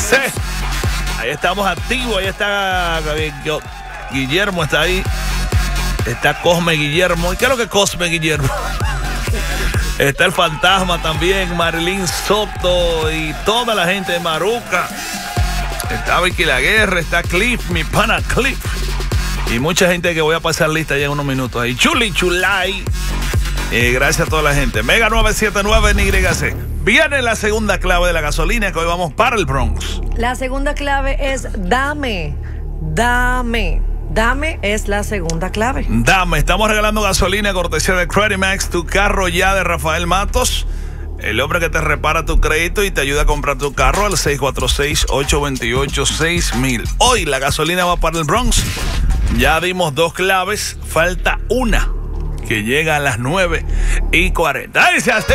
dígase. Ahí estamos activos. Ahí está Guillermo, está ahí. Está Cosme Guillermo. ¿Y qué es lo que Cosme Guillermo? Está el Fantasma también, Marilyn Soto y toda la gente de Maruca. Está Vicky La Guerra, está Cliff, mi pana Cliff. Y mucha gente que voy a pasar lista ya en unos minutos. Ahí Chuli Chulay. Gracias a toda la gente. Mega 979 NYC. Viene la segunda clave de la gasolina, que hoy vamos para el Bronx. La segunda clave es dame. Dame es la segunda clave. Dame. Estamos regalando gasolina cortesía de Credit Max, tu carro ya de Rafael Matos. El hombre que te repara tu crédito y te ayuda a comprar tu carro al 646-828-6000. Hoy la gasolina va para el Bronx. Ya dimos 2 claves. Falta una que llega a las 9:40. ¡Ay, se hace!